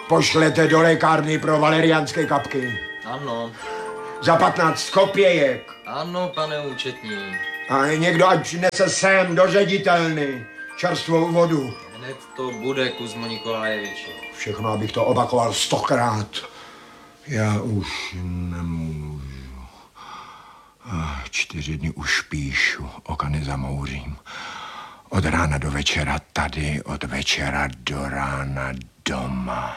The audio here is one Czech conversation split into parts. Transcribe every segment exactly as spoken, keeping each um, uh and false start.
pošlete do lékárny pro valeriánské kapky. Ano. Za patnáct kopějek. Ano, pane účetní. A někdo ať přinese sem do ředitelny čerstvou vodu. Hned to bude, Kuzmo Nikolajeviči. Všechno, abych to opakoval stokrát. Já už nemůžu. Čtyři dny už píšu, oka nezamouřím. Od rána do večera tady, od večera do rána doma.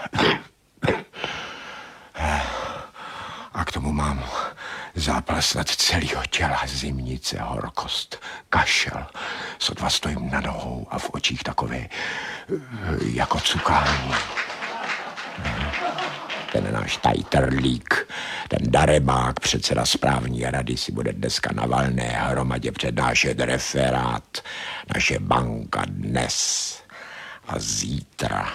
A k tomu mám zápal snad celého těla, zimnice, horkost, kašel. Sotva stojím na nohou a v očích takové jako cukání. Ten náš tajterlík, ten darebák, předseda správní rady, si bude dneska na valné hromadě přednášet referát. Naše banka dnes a zítra.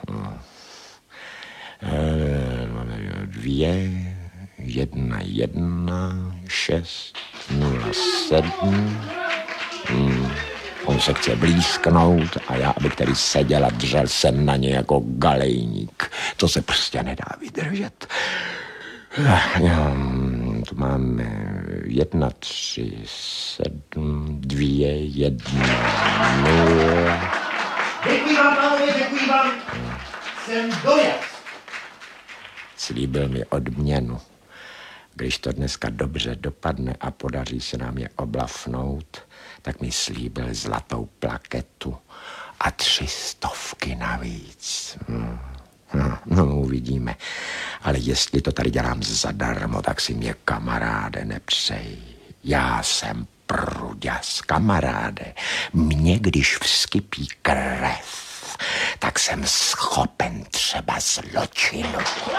Dvě, jedna, jedna, šest, nula, sedm. Hmm. On se chce blízknout a já, abych tady seděl a držel jsem na ně jako galejník. To se prostě nedá vydržet. Já, tu máme jedna, tři, sedm, dvě, jedna, nula. Děkuji vám, pánové, děkuji vám. Jsem dojat. Slíbil mi odměnu. Když to dneska dobře dopadne a podaří se nám je oblafnout, tak mi slíbil zlatou plaketu a tři stovky navíc. Hmm. No, no, uvidíme. Ale jestli to tady dělám zadarmo, tak si mě, kamaráde, nepřej. Já jsem pruďas, kamaráde. Mně, když vskypí krev, tak jsem schopen třeba zločinu.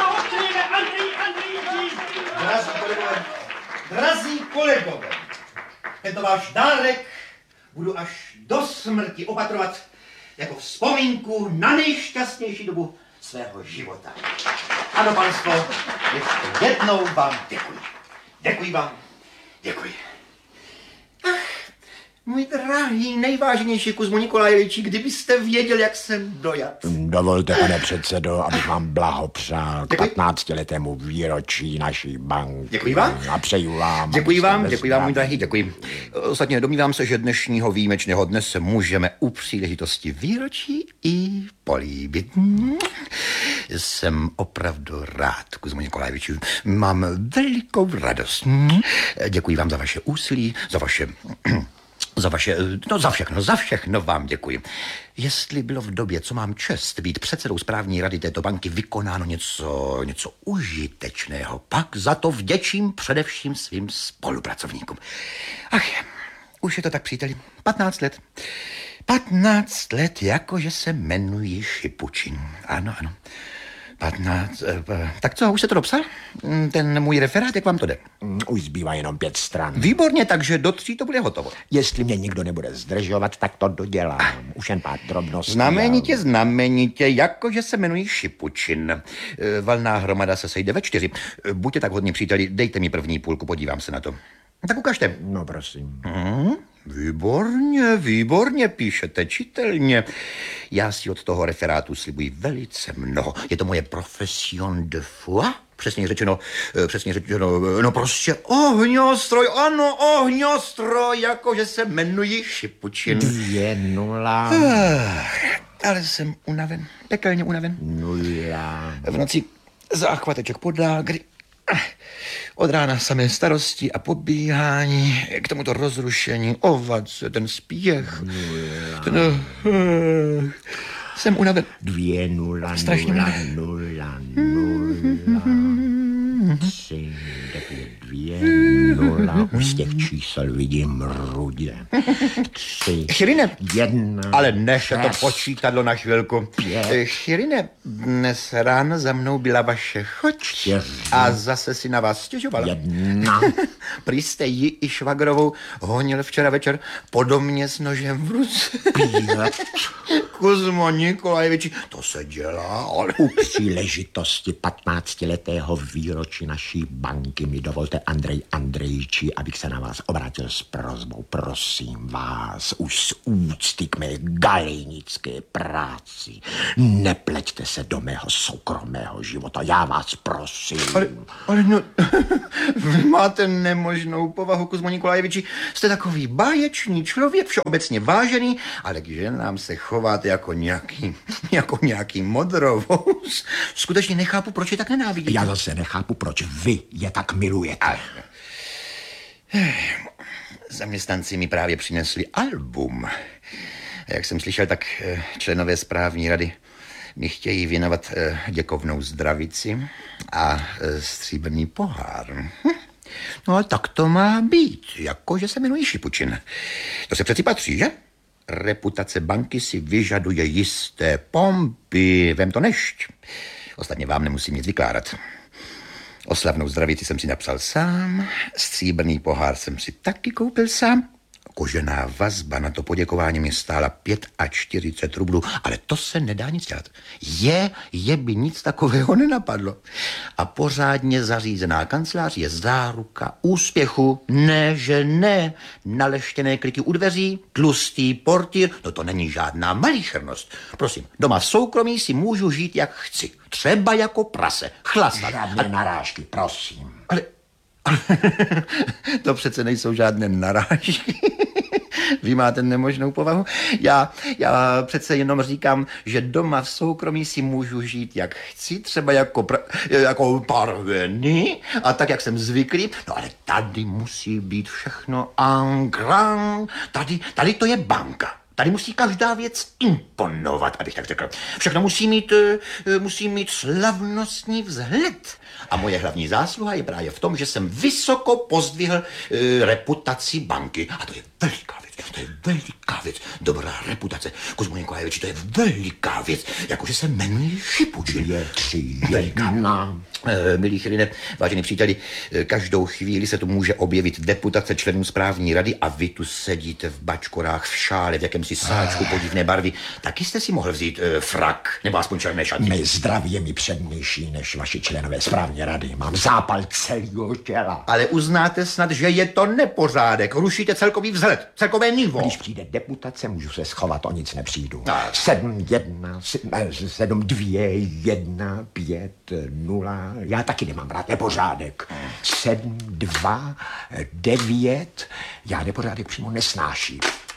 Drazí kolegové, drazí kolegové, tento váš dárek budu až do smrti opatrovat jako vzpomínku na nejšťastnější dobu svého života. Ano, panstvo, ještě jednou vám děkuji. Děkuji vám, děkuji. Ach, můj drahý, nejváženější Kuzmo Nikolajeviči, kdybyste věděl, jak jsem dojat. Dovolte, pane předsedo, abych vám blahopřál k patnáctiletému výročí naší banky. Děkuji vám. A přeju vám. Děkuji vám, děkuji vám, můj drahý, děkuji. Ostatně domnívám se, že dnešního výjimečného dne se můžeme u příležitosti výročí i políbit. Jsem opravdu rád, Kuzmo Nikolajeviči. Mám velikou radost. Děkuji vám za vaše úsilí, za vaše... Za vaše, no za všechno, za všechno vám děkuji. Jestli bylo v době, co mám čest být předsedou správní rady této banky, vykonáno něco, něco užitečného, pak za to vděčím především svým spolupracovníkům. Ach, už je to tak, příteli, patnáct let. patnáct let, jakože se jmenuji Šipučin. Ano, ano. patnáct, tak co, už se to dopsal? Ten můj referát, jak vám to jde? Už zbývá jenom pět stran. Výborně, takže do tří to bude hotovo. Jestli mě nikdo nebude zdržovat, tak to dodělám. Už jen pár drobností. Znamenitě, znamenitě, jakože se jmenuji Šipučin. Valná hromada se sejde ve čtyři. Buďte tak hodní, příteli, dejte mi první půlku, podívám se na to. Tak ukažte. No, prosím. Hmm, výborně, výborně, píšete čitelně. Já si od toho referátu slibuji velice mnoho. Je to moje profession de foi. Přesně řečeno, přesně řečeno, no prostě ohňostroj, ano, ohňostroj, jakože se jmenuji Šipučin. Dvě nula. Ale jsem unaven, pekelně unaven. Nula. V noci záchvateček pod lágry. Od rána samé starosti a pobíhání, k tomuto rozrušení, ovace, ten spěch. Ten, uh, jsem unaven. Dvě nula, Strašně nula, nula, nula, tři, devět, dvě, nula. Už z těch čísel vidím rudě. Tři, Chirine, jedna, ale než je to šest, počítadlo na chvilku. pět, Chirine, dnes ráno za mnou byla vaše choť čtyři, a zase si na vás stěžovala. jedna. Prý jste ji i švagrovou honil včera večer po domě s nožem v ruce. Pět. Kuzmo Nikolajeviči, to se dělá, ale... U příležitosti patnáctiletého výročí naší banky mi dovolte, Andrej Andrejči, abych se na vás obrátil s prosbou. Prosím vás, už z úcty k mé galejnické práci. Nepleťte se do mého soukromého života, já vás prosím. Ale, ale no, vy máte nemožnou povahu, Kuzmo Nikolajeviči. Jste takový báječný člověk, všeobecně vážený, ale k ženám se chováte jako nějaký, jako nějaký modrovous. Skutečně nechápu, proč je tak nenávidíte. Já zase nechápu, proč vy je tak milujete. Ale... Zaměstnanci mi právě přinesli album. A jak jsem slyšel, tak členové správní rady mi chtějí věnovat děkovnou zdravici a stříbrný pohár. No a tak to má být, jakože se jmenuji Šipučin. To se přeci patří, že? Reputace banky si vyžaduje jisté pompy, vem to nešť. Ostatně vám nemusím nic vykládat. Oslavnou zdravici jsem si napsal sám, stříbrný pohár jsem si taky koupil sám. Kožená vazba na to poděkování mi stála čtyřicet pět rublů, ale to se nedá nic dělat. Je, je by nic takového nenapadlo. A pořádně zařízená kancelář je záruka úspěchu. Ne, že ne. Naleštěné kliky u dveří, tlustý portýr, no to není žádná malichernost. Prosím, doma v soukromí si můžu žít, jak chci. Třeba jako prase, chlastat. Žádné narážky, prosím. Ale, ale to přece nejsou žádné narážky. Vy máte nemožnou povahu. Já, já přece jenom říkám, že doma v soukromí si můžu žít, jak chci, třeba jako, pra, jako parveny a tak, jak jsem zvyklý. No ale tady musí být všechno en grand. Tady, tady to je banka. Tady musí každá věc imponovat, abych tak řekl. Všechno musí mít, musí mít slavnostní vzhled. A moje hlavní zásluha je právě v tom, že jsem vysoko pozdvihl e, reputaci banky. A to je veliká věc, to je veliká věc. Dobrá reputace. Kuzmo Nikolajeviči, to je veliká věc. Jakože se jmenuji Šipučin. Je tři, jedna. E, milí Chyrine, vážení příteli, e, každou chvíli se tu může objevit deputace členů správní rady a vy tu sedíte v bačkorách, v šále, v jakémsi sáčku podivné barvy. Taky jste si mohl vzít e, frak, nebo aspoň černé šaty. Mé zdraví je mi přednější než vaši členové správní rady. Mám zápal celého těla. Ale uznáte snad, že je to nepořádek. Rušíte celkový vzhled, celkové nivo. Když přijde deputace, můžu se schovat, o nic nepřijdu. Tak. Sedm, jedna, sedm, dvě, jedna, pět, nula. Já taky nemám rád nepořádek. Sedm, dva, devět. Já nepořádek přímo nesnáším.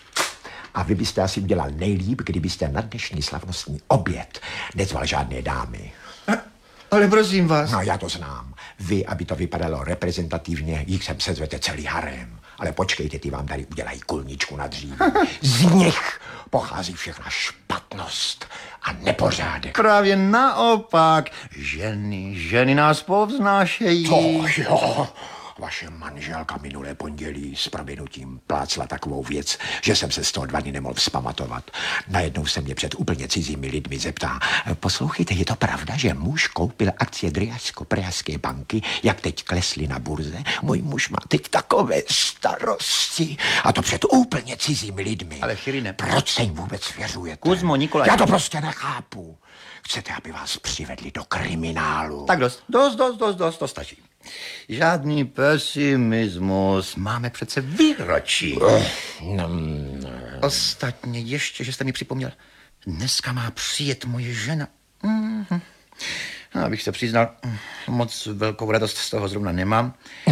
A vy byste asi udělal nejlíp, kdybyste na dnešní slavnostní oběd nezval žádné dámy. Ale prosím vás. No, já to znám. Vy, aby to vypadalo reprezentativně, jich sem sezvete celý harem. Ale počkejte, ty vám tady udělají kulničku na dříví. Z nich pochází všechna špatnost a nepořádek. Právě naopak. Ženy, ženy nás povznášejí. To jo. Vaše manželka minulé pondělí s prominutím plácla takovou věc, že jsem se z toho dva dny nemohl vzpamatovat. Najednou se mě před úplně cizími lidmi zeptá: poslouchejte, je to pravda, že muž koupil akcie Driašsko-Pražské banky, jak teď klesly na burze? Můj muž má teď takové starosti. A to před úplně cizími lidmi. Ale Chyrine, proč se jim vůbec svěřujete? Kuzmo Nikolaj. Já to prostě nechápu. Chcete, aby vás přivedli do kriminálu? Tak dost, dost, dost, dost, dost, to stačí. Žádný pesimismus, máme přece výročí. No, Ostatně ještě, že jste mi připomněl, dneska má přijet moje žena. Mm-hmm. Abych se přiznal, moc velkou radost z toho zrovna nemám.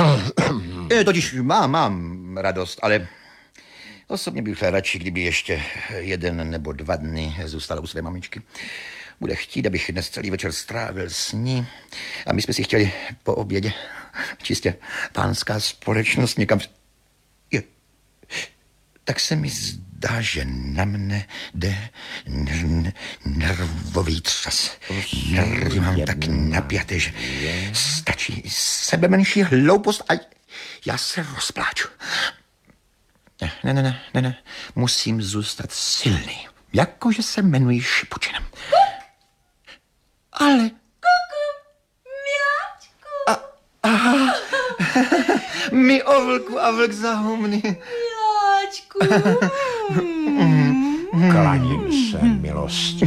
e, totiž mám, mám radost, ale osobně bych radši, kdyby ještě jeden nebo dva dny zůstala u své mamičky. Bude chtít, abych dnes celý večer strávil s ní. A my jsme si chtěli po obědě čistě pánská společnost někam... Je. Tak se mi zdá, že na mne jde n- nervový třas. Nervy mám tak napjaté, že stačí sebe menší hloupost a já se rozpláču. Ne, ne, ne, ne, ne. Musím zůstat silný. Jakože se jmenuji Šipučinem. Ale... Kuku, miláčku. A, aha. Mi o vlku a vlk za humny. Miláčku. klaním se, milosti.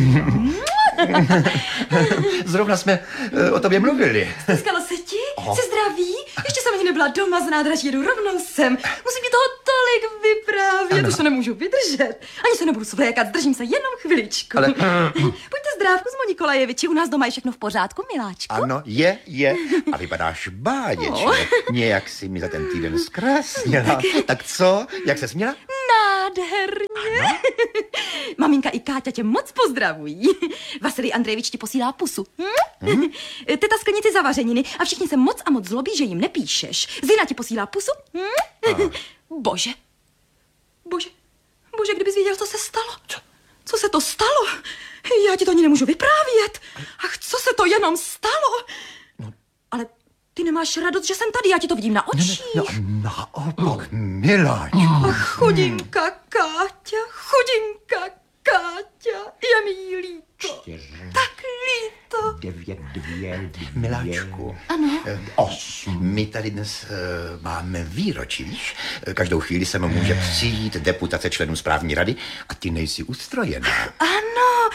Zrovna jsme uh, o tobě mluvili. Steskalo se ti? Jsi zdravý? Ještě jsem ani nebyla doma z nádraží, jedu rovnou sem. Musím mi toho tolik vyprávět, Ano. už to nemůžu vydržet. Ani se nebudu svlékat, zdržím se jenom chviličku. Ale- Pojďte zdrávku, Kuzmo Nikolajeviči, u nás doma je všechno v pořádku, miláčku. Ano, je, je. A vypadáš báječně. No. Nějak si mi za ten týden zkrásněla. Tak co? Jak se směla? Nádherně. Maminka i Káťa tě moc pozdravují. Vasilij Andrejevič ti posílá pusu. Hm? Hmm? Teta sklenici zavařeniny a všichni se moc a moc zlobí, že jim nepíšeš. Zina ti posílá pusu. Hm? Bože. Bože. Bože, kdybys věděl, co se stalo. Co? Co se to stalo? Já ti to ani nemůžu vyprávět. Ach, co se to jenom stalo? Ale ty nemáš radost, že jsem tady, já ti to vidím na očích. No, naopak, miláčku. Ach, chudinka Káťa, chudinka Káťa, je mi jí líto. Tak líto. Devět, dvě, dvě. Miláčku. Ano. Eh, Osm. My tady dnes uh, máme výročí, víš? Každou chvíli se mu může přijít deputace členů správní rady a ty nejsi ustrojená. Ano,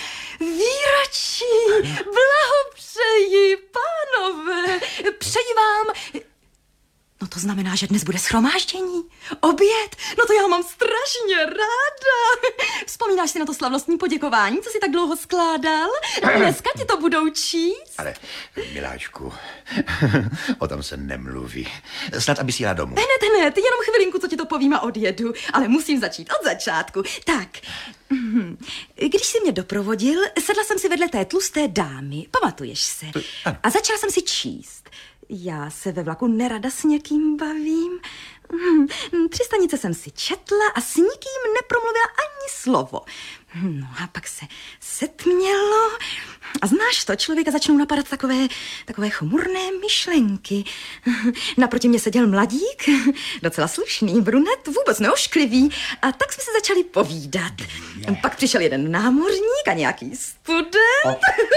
výročí, blahopřeji, pánové, přeji vám... No to znamená, že dnes bude shromáždění, oběd, no to já mám strašně ráda. Vzpomínáš si na to slavnostní poděkování, co jsi tak dlouho skládal? Dneska ti to budou číst. Ale, miláčku, o tom se nemluví. Snad, aby si jela domů. Hned, hned, jenom chvilinku, co ti to povím a odjedu, ale musím začít od začátku. Tak, mhm. Když jsi mě doprovodil, sedla jsem si vedle té tlusté dámy, pamatuješ se? Ano. A začala jsem si číst. Já se ve vlaku nerada s někým bavím. Hm, Tři stanice jsem si četla a s nikým nepromluvila ani slovo. No a pak se setmělo a znáš to, člověka začnou napadat takové, takové chmurné myšlenky. Naproti mě seděl mladík, docela slušný, brunet, vůbec neošklivý, a tak jsme se začali povídat. Pak přišel jeden námořník a nějaký student.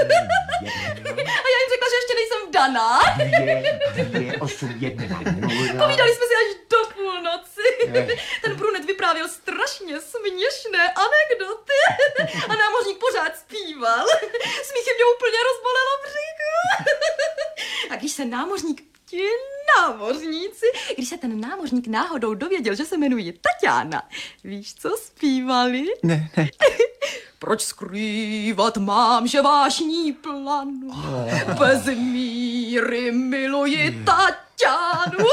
A já jim řekla, že ještě nejsem vdaná. Dvě, osm, jedna, nula. Povídali jsme si až do půlnoci. Ten brunet vyprávěl strašně směšné anekdoty. A námořník pořád zpíval. Smíchy mě úplně rozbolelo břicho. A když se námořník, ti námořníci, když se ten námořník náhodou dověděl, že se jmenuji Tatiana, víš, co zpívali? Ne, ne. Proč skrývat mám, že vášní planu? Bez míry miluji Tatianu.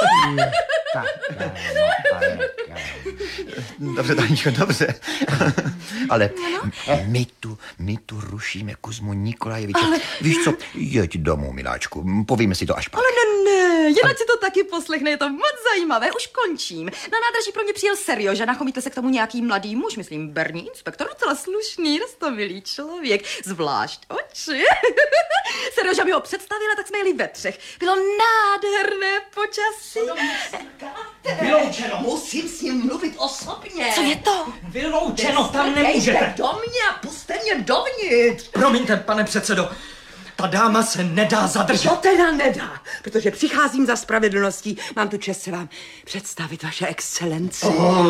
Dobře, Taničko, dobře. Ale my tu, my tu rušíme Kuzmu Nikolajeviče. Ale- Víš co, jeď domů, miláčku. Povíme si to až pak. Ale ne, ne, jinak si to taky poslechne, je to moc zajímavé, už končím. Na nádraží pro mě přijel Serjoža, nachomítl se k tomu nějaký mladý muž, myslím berní inspektor, docela slušný, roztomilý člověk, zvlášť oči. Serjoža mi ho představila, tak jsme jeli ve třech. Bylo nádherné počasí. Vyloučeno, musím s ním mluvit osobně. Co je to? Vyloučeno, tam nemůžete. Do mě a puste mě dovnitř. Promiňte, pane předsedo, ta dáma se nedá zadržet. To teda nedá, protože přicházím za spravedlností. Mám tu čest se vám představit, vaše excelenci.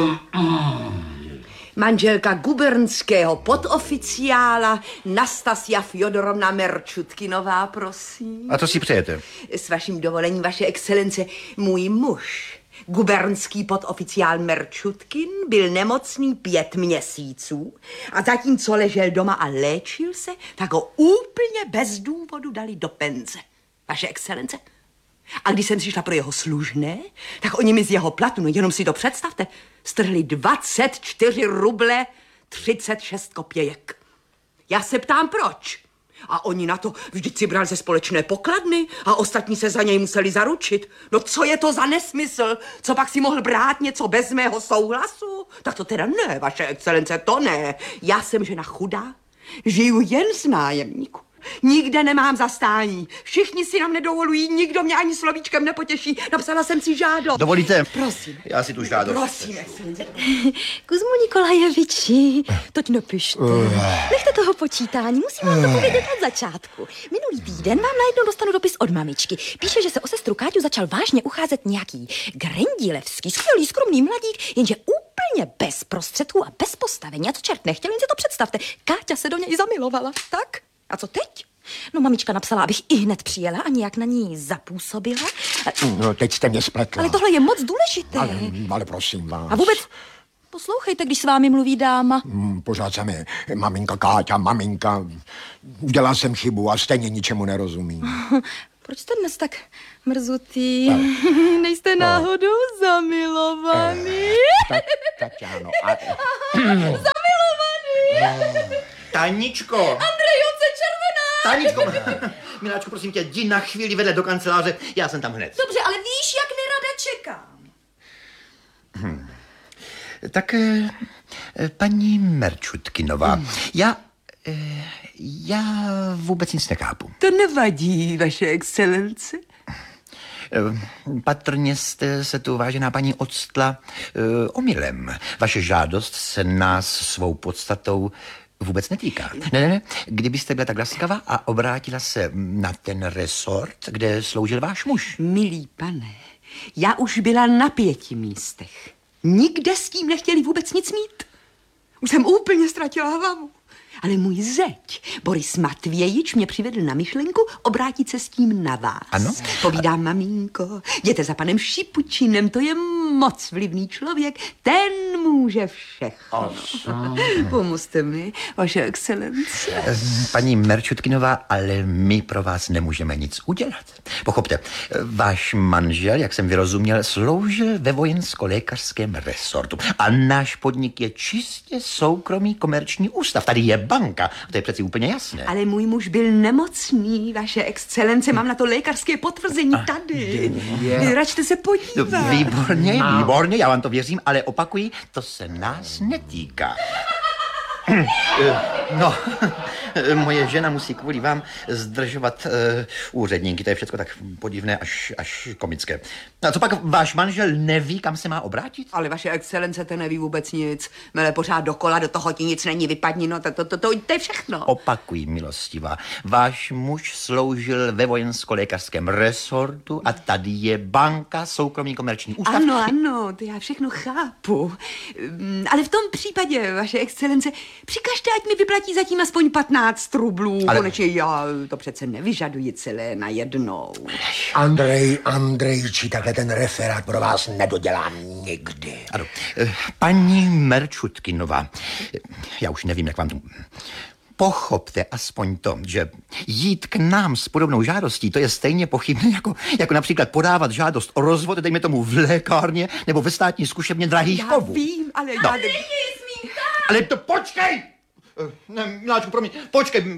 Manželka gubernského podoficiála Nastasia Fjodorovna Merčutkinová, prosím. A to si přejete? S vaším dovolením, vaše excelence, můj muž, gubernský podoficiál Merčutkin, byl nemocný pět měsíců a zatímco ležel doma a léčil se, tak ho úplně bez důvodu dali do penze. Vaše excelence? A když jsem přišla pro jeho služné, tak oni mi z jeho platu, no jenom si to představte, strhli dvacet čtyři ruble třicet šest kopějek. Já se ptám, proč? A oni na to vždyť si brali ze společné pokladny a ostatní se za něj museli zaručit. No co je to za nesmysl? Co pak si mohl brát něco bez mého souhlasu? Tak to teda ne, vaše excelence, to ne. Já jsem žena chudá, žiju jen z nájemníku. Nikde nemám zastání. Všichni si nám nedovolují, nikdo mě ani slovíčkem nepotěší. Napsala jsem si žádost. Dovolíte? Prosím. Já si tu žádost. Prosím, excelence. Kuzmu Nikolajeviči, toť napište. Nechte toho počítání, musím vám to povědět od začátku. Minulý týden vám najednou dostanu dopis od mamičky. Píše, že se o sestru Káťu začal vážně ucházet nějaký Grendílevský, skvělý, skromný mladík, jenže úplně bez prostředků a bez postavení. A co čert nechtěl, jen si to představte. Káťa se do něj zamilovala, tak? A co teď? No, mamička napsala, abych i hned přijela a nějak na ní zapůsobila. No, teď jste mě spletla. Ale tohle je moc důležité. Ale, ale prosím vás. A vůbec poslouchejte, když s vámi mluví dáma. Hmm, Pořád se mi maminka Káťa, maminka. Udělal jsem chybu a stejně ničemu nerozumím. Proč jste dnes tak mrzutý? Nejste náhodou zamilovaný? Tak, Tatiano, a... Zamilovaný! Taničko! Andrejovce červená! Taničko! Miláčku, prosím tě, jdi na chvíli vedle do kanceláře, já jsem tam hned. Dobře, ale víš, jak nerada čekám. Hmm. Tak, eh, paní Merčutkinová, hmm. já, eh, já vůbec nic nechápu. To nevadí, vaše excelence. Eh, Patrně jste se tu, vážená paní, odstla eh, omylem. Vaše žádost se nás svou podstatou vůbec netýká. Ne, ne, ne. Kdybyste byla tak laskava a obrátila se na ten resort, kde sloužil váš muž. Milý pane, já už byla na pěti místech. Nikde s tím nechtěli vůbec nic mít. Už jsem úplně ztratila hlavu. Ale můj zeď, Boris Matvějič, mě přivedl na myšlenku obrátit se s tím na vás. Ano? Povídám, maminko, jděte za panem Šipučinem, to je moc vlivný člověk, ten může všechno. Pomozte mi, vaše excelence. Paní Merčutkinová, ale my pro vás nemůžeme nic udělat. Pochopte, váš manžel, jak jsem vyrozuměl, sloužil ve vojensko-lékařském resortu a náš podnik je čistě soukromý komerční ústav. Tady je banka, to je přeci úplně jasné. Ale můj muž byl nemocný, vaše excelence, mám na to lékařské potvrzení tady. Račte se podívat. Výborně, výborně, já vám to věřím, ale opakuji, to se nás netýká. No, moje žena musí kvůli vám zdržovat uh, úředníky, to je všechno tak podivné až, až komické. A co pak váš manžel neví, kam se má obrátit? Ale vaše excelence, to neví vůbec nic. Mele pořád dokola, do toho ti nic není, vypadni, no to, to, to, to, to je všechno. Opakuji, milostivá, váš muž sloužil ve vojensko-lékařském resortu a tady je banka, soukromý komerční ústav. Ano, ano, to já všechno chápu. Mm, Ale v tom případě, vaše excelence, přikažte, ať mi vyplatí zatím aspoň patnáct rublů. Ale... Konečně já to přece nevyžaduji celé najednou. Andrej Andrejči, takhle ten referát pro vás nedodělám nikdy. Ano, paní Merčutkinová, já už nevím, jak vám to... Pochopte aspoň to, že jít k nám s podobnou žádostí, to je stejně pochybné, jako, jako například podávat žádost o rozvod, dejme tomu v lékárně nebo ve státní zkušebně drahých Já kovů. vím, ale No. já... Ale to počkej! Ne, Miláčku, promiň, počkej.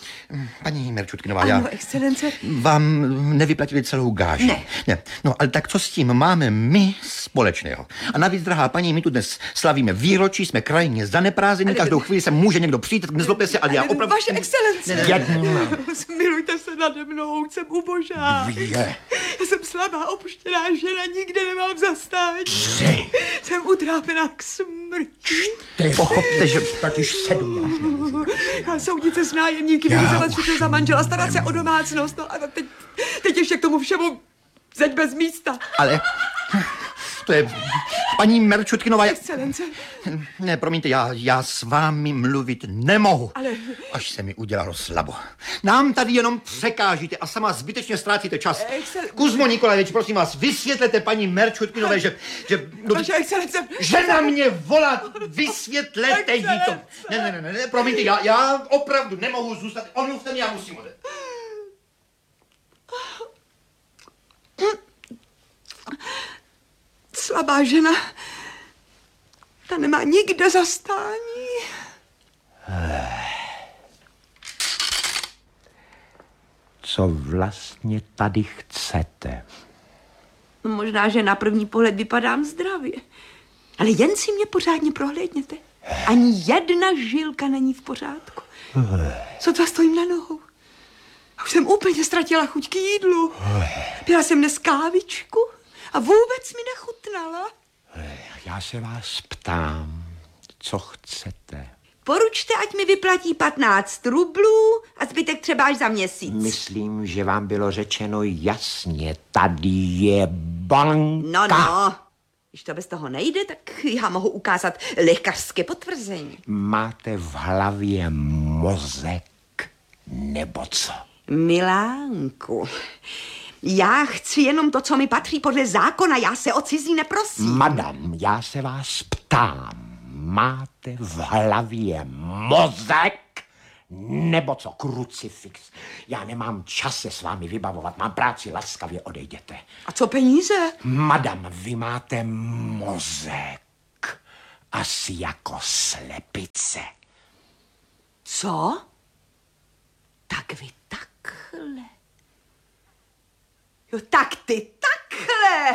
Paní Merčutkinová, já... Ano, excelence. Vám nevyplatili celou gáži. Ne. ne. No, ale tak co s tím máme my společného? A navíc, drahá paní, my tu dnes slavíme výročí, jsme krajně zaneprázdnění, každou chvíli se může někdo přijít, nezlobte se, ale já opravdu... Vaše excelence. Ne, ne, ne. Smilujte se nade mnou, jsem ubožá. Je. Já jsem slabá, opuštěná žena, nikde nemám zastání. Jsem utrápená k smrti. Ty Pochopte, že... tak už sedm. Já soudit se s nájemníky, vyřizovat všechno za manžela, starat se o domácnost, no a teď, teď ještě k tomu všemu zeď bez místa. Ale... To je... Paní Merčutkinová... Excelence. Ne, promiňte, já, já s vámi mluvit nemohu. Ale... Až se mi udělalo slabo. Nám tady jenom překážíte a sama zbytečně ztrácíte čas. Excel... Kuzmo Nikolajevič, prosím vás, vysvětlete paní Merčutkinové, že... že no, Vaše excelence. žena mě volá, vysvětlete jí to. Ne, ne, ne, ne, promiňte, já, já opravdu nemohu zůstat. Omluvte mě, já musím odejít. Slabá žena, ta nemá nikde zastání. Co vlastně tady chcete? No, možná, že na první pohled vypadám zdravě, ale jen si mě pořádně prohlédněte. Ani jedna žilka není v pořádku. Sotva stojím na nohou. A už jsem úplně ztratila chuť k jídlu. Pila jsem dnes kávičku a vůbec mi nechutnala. Já se vás ptám, co chcete? Poručte, ať mi vyplatí patnáct rublů a zbytek třeba až za měsíc. Myslím, že vám bylo řečeno jasně, tady je banka. No, no. Když to bez toho nejde, tak já mohu ukázat lékařské potvrzení. Máte v hlavě mozek nebo co? Milánku, já chci jenom to, co mi patří podle zákona, já se o cizí neprosím. Madam, já se vás ptám, máte v hlavě mozek? Nebo co, krucifix? Já nemám čas se s vámi vybavovat, mám práci, laskavě odejděte. A co peníze? Madam, vy máte mozek, asi jako slepice. Co? Tak vy takhle. Jo, tak ty takhle.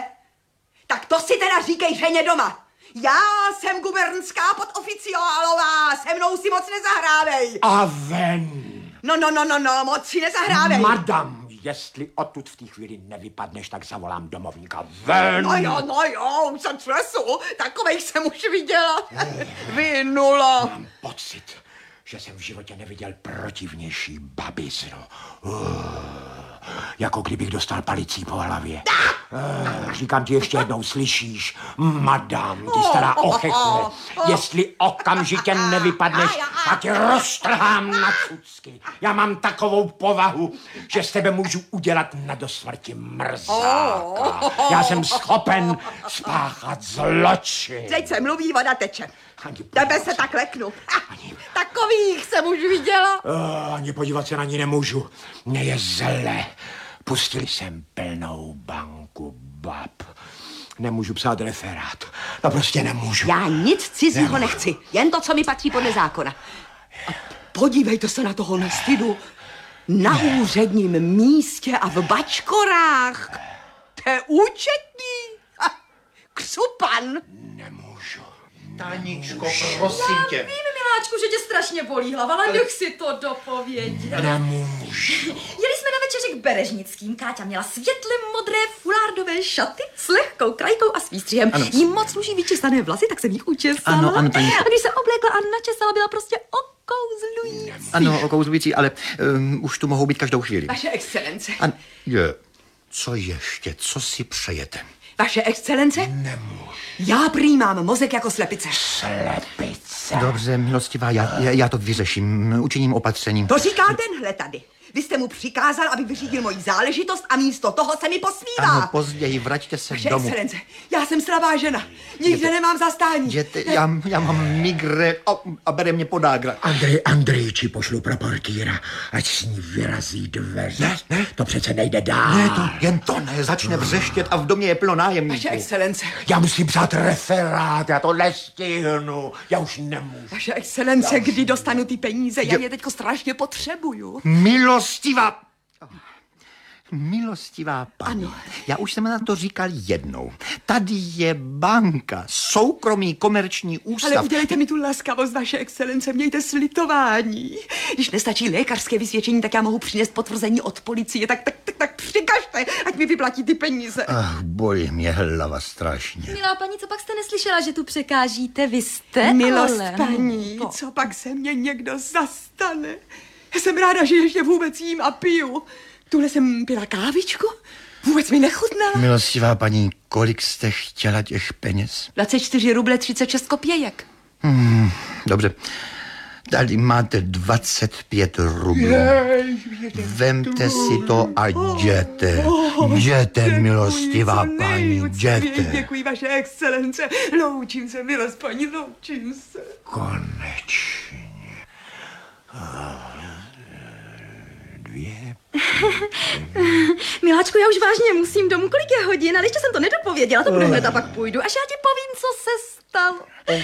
Tak to si teda říkej ženě doma. Já jsem gubernská podoficiálová, se mnou si moc nezahrávej. A ven. No, no, no, no, no, moc si nezahrávej. Madam, jestli odtud v té chvíli nevypadneš, tak zavolám domovníka. Ven. No jo, no jo, už jsem třesu, takovej jsem už viděla. Vy nula. Mám pocit, že jsem v životě neviděl protivnější babiznu. Uh, jako kdybych dostal palicí po hlavě. Uh, říkám ti ještě jednou, slyšíš? Madam, ty stará ochechne. Jestli okamžitě nevypadneš, tak tě roztrhám na cucky. Já mám takovou povahu, že z tebe můžu udělat na dosmrti mrzáka. Já jsem schopen spáchat zločin. Teď se mluví, voda teče. Ani Tebe podívat se se- tak leknu. Ani- Takových jsem už viděla. Uh, ani podívat se na ní nemůžu. Mně je zle. Pustili jsem plnou banku bab. Nemůžu psát referát. No prostě nemůžu. Já nic cizího Nemůžu. nechci, jen to, co mi patří podle zákona. A podívejte se na toho nestydu. Na úředním místě a v bačkorách. To je účetní. Ha, křupan. Nemůžu. Táničko, prosím tě. Vím, miláčku, že tě strašně bolí hlava, ale nech si to dopovědět. Nemůžu. Jeli jsme na večeři k Berežnickým. Káťa měla světle modré fulárdové šaty s lehkou krajkou a s výstřihem. Jí moc sluší vyčesané vlasy, tak jsem jich učesala. Ano, ano, paní. A když se oblékla a načesala, byla prostě okouzlující. Ano, okouzlující, ale um, už tu mohou být každou chvíli. Vaše excelence. An- je. Co ještě? Co si přejete? Vaše excelence? Nemůžu. Já prý mám mozek jako slepice. Slepice. Dobře, milostivá, já, já, já to vyřeším, učiním opatření. To říká tenhle tady. Vy jste mu přikázal, aby vyřídil moji záležitost a místo toho se mi posmívá. Ano, později, vraťte se Vaše domů. excelence, já jsem slabá žena. Nikde nemám zastání. Jděte, já, já mám migre a, a bere mě podágra. Andrej Andrejči pošlu pro portýra, ať s ní vyrazí dveře. Ne, ne. To přece nejde dál. Ne, to, jen to ne, začne vřeštět a v domě je plno Vaše nájemníků. excelence, Já musím psát referát, já to nestihnu. Já už nemůžu. vaše excelence, kdy dostanu ty peníze, já je teďko strašně potřebuju. Milostivá... Milostivá paní, Ano. já už jsem na to říkal jednou. Tady je banka, soukromý komerční ústav. Ale udělejte mi tu laskavost, vaše excelence, mějte slitování. Když nestačí lékařské vysvědčení, tak já mohu přinést potvrzení od policie, tak, tak, tak, tak přikažte, ať mi vyplatí ty peníze. Ach, bolí mě hlava strašně. Milá paní, co pak jste neslyšela, že tu překážíte? Vy jste, Milost ale... paní, No. co pak se mě někdo zastane? Já jsem ráda, že ještě vůbec jím a piju. Tuhle jsem pila kávičku, vůbec mi nechutnala. Milostivá paní, kolik jste chtěla těch peněz? dvacet čtyři ruble třicet šest kopějek. Hmm, dobře. Tady máte dvacet pět rublů. Vemte si to a jděte. Jděte, milostivá Co paní, nejúctivěji jděte. Děkuji, vaše excelence. Loučím se, milost paní, loučím se. Konečně. Dvě. Miláčku, já už vážně musím domů. Kolik je hodin? Ale ještě jsem to nedopověděla, to bude hned a pak půjdu. Až já ti povím, co se stalo.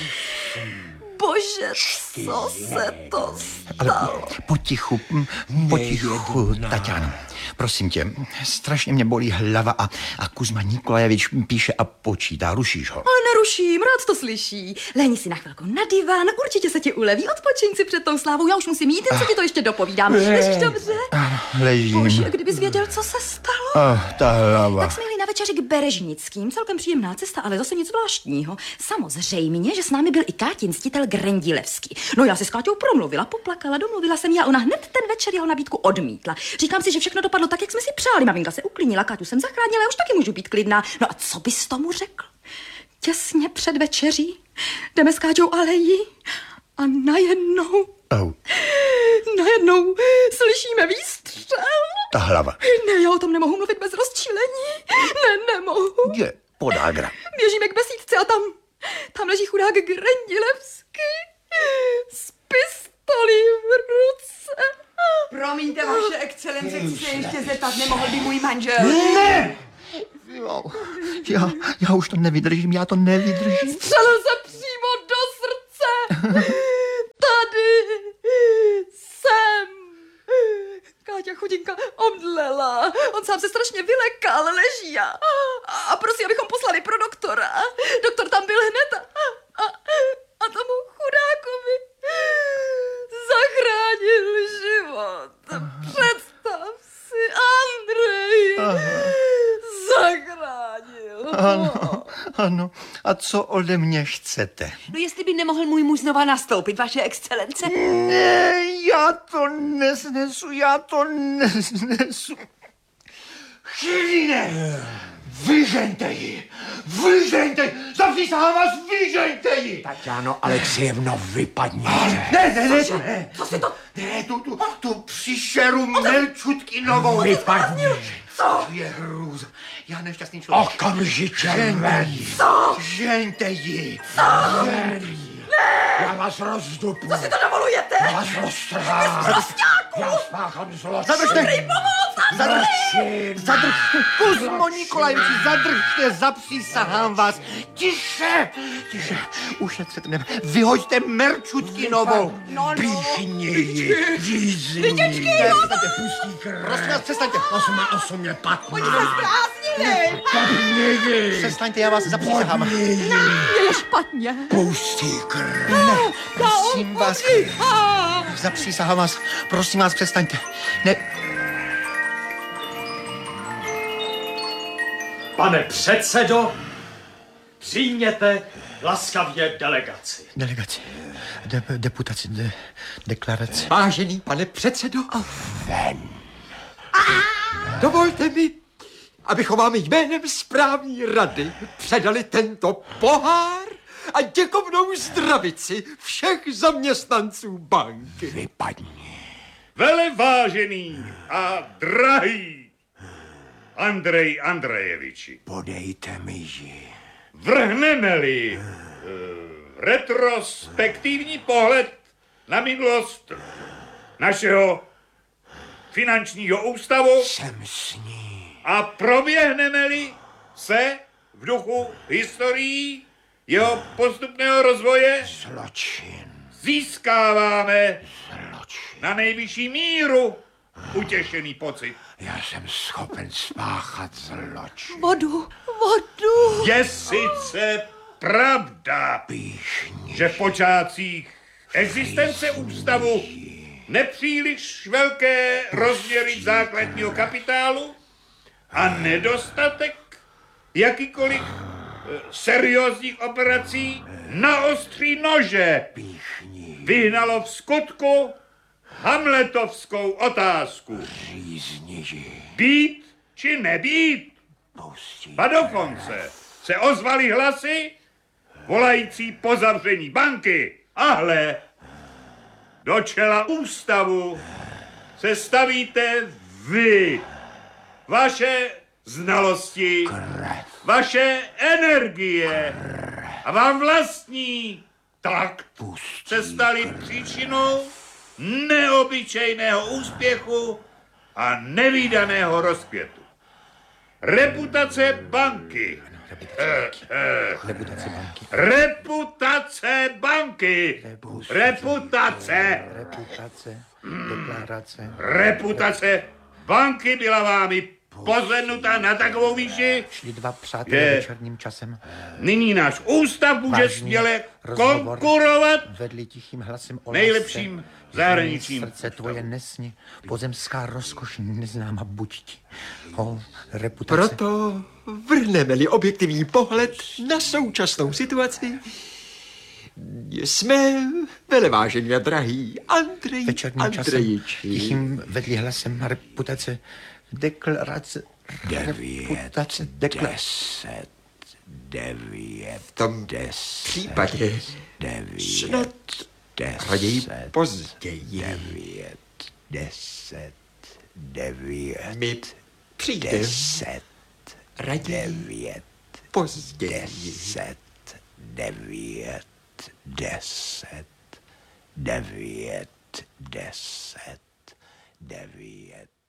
Bože, co se to Ale stalo? potichu, hm, potichu, Tatiana. Prosím tě, strašně mě bolí hlava a, a Kuzma Nikolajevič píše a počítá. Rušíš ho? Ale neruším, rád to slyší. Lehni si na chvilku na diván, určitě se ti uleví. Odpočiň si před tou slávou, já už musím jít, jen co ti to ještě dopovídám. Ležíš dobře? Ležím. Bože, kdybys věděl, co se stalo. Oh, ta hlava. Tak jsme jeli na večeři k Berežnickým, celkem příjemná cesta, ale zase nic zvláštního. Samozřejmě, že s námi byl i Kátin ctitel Grendilevský. No já se s Káťou promluvila, poplakala, domluvila jsem já, ona hned ten večer jeho nabídku odmítla. Říkám si, že všechno dopadlo tak, jak jsme si přáli. Maminka se uklidnila, Káťu jsem zachránila, já už taky můžu být klidná. No a co bys tomu řekl? Těsně před večeří jdeme s Káťou alejí a najednou Au. Najednou slyšíme výstřel. Ta hlava. Ne, já o tom nemohu mluvit bez rozčílení. Ne, nemohu. Je podágra. Běžíme k besídce a tam, tam leží chudák Grendilevský s pistolí v ruce. Promiňte, vaše excelence, chci se ještě zeptat, nemohl by můj manžel? Ne! Jo, já, já už to nevydržím, já to nevydržím. Střelil se přímo do srdce. Tady jsem. Káťa chudinka omdlela. On sám se strašně vylekal, leží a, a prosí, abychom poslali pro doktora. Doktor tam byl hned a, a, a tomu chudákovi zachránil život. Představ si, Andrej. Zachránil. Ano, ano. A co ode mě chcete? No jestli by nemohl můj muž znova nastoupit, vaše excelence? Ne, já to nesnesu, já to nesnesu. Chvíle! Vyžeňte ji! Vyžeňte ji! Zapřísahám vás, vyžeňte ji! Tatiano Alexejevno, vypadni. Ne, ne, ne, ne. Co si to? Ne, tu, tu, tu příšeru Merčutkinovou. Vypadni. Co? Je hrůza. Já nešťastný člověk. Okamžitě Žeňte ven. ji. Co? Žeňte ji. Ven. Já vás rozdupu. Co si to dovolujete? Já vás roztrhám. Já spáchám zločin. Zadržte! Zadržte! Zadržte! Kuzmo Nikolajeviči, zadržte! Zapřísahám vás! Tiše! Tiše! Ušetřete mě! Vyhoďte Merčutkinovou! No, no. Píchni ji. Řízni ji. Přestaňte! Pustí krev. Prosím vás, přestaňte! Osma, osm je patná. Zbláznili! Popni ji. Přestaňte, já vás zapřísahám. Popni ji. Je špatně. Pustí krev. Prosím vás, zapřísahám vás. Prosím vás, přestaňte. Ne... Pane předsedo, přijměte laskavě delegaci. Delegaci. De, deputaci. De, deklaraci. Vážený pane předsedo, Ven. dovolte mi, abychom vám jménem správní rady předali tento pohár a děkovnou zdravici všech zaměstnanců banky. Vypadni. Velevážený a drahý Andrej Andrejeviči, Podejte mi ji. vrhneme-li uh, retrospektivní pohled na minulost našeho finančního ústavu Jsem s ní. a proběhneme-li se v duchu historií jeho postupného rozvoje, Zločin. získáváme Zločin. na nejvyšší míru utěšený pocit. Já jsem schopen spáchat zločin. Vodu, vodu. Je sice pravda, Píšni. že v počátcích existence ústavu nepříliš velké rozměry základního kapitálu a nedostatek jakýkoliv eh, seriózních operací na ostří nože Píšni. vyhnalo v skutku hamletovskou otázku. Řízni ji. Být či nebýt? Pustí. A dokonce se ozvaly hlasy volající po zavření banky. A hle, do čela ústavu se stavíte vy. Vaše znalosti, vaše energie a vám vlastní takt se staly příčinou neobyčejného úspěchu a nevídaného rozkvětu. Reputace banky. Eh, eh. Reputace banky. Reputace banky. Reputace. Reputace. Deklarace. Reputace banky byla vámi pozvednuta na takovou výši, Šli dva přátelé Je. večerním časem. nyní náš ústav může Vážný směle rozhovor konkurovat Vedli tichým hlasem o nejlepším lásce, zahraničním srdce tvoje nesni, pozemská rozkoš neznáma buď ti. O, reputace. Proto vrhneme-li objektivní pohled na současnou situaci, jsme velevážení a drahý Andrej Večerním časem Andrejiči. tichým vedli hlasem reputace, deklarace, reputace, deklarace. Deset. Devět. V tom Deset. případě Devět. snad Raději deset, později. devět, deset, devět, My přijdeme deset, raději devět, později. deset, devět, deset, devět, deset, devět.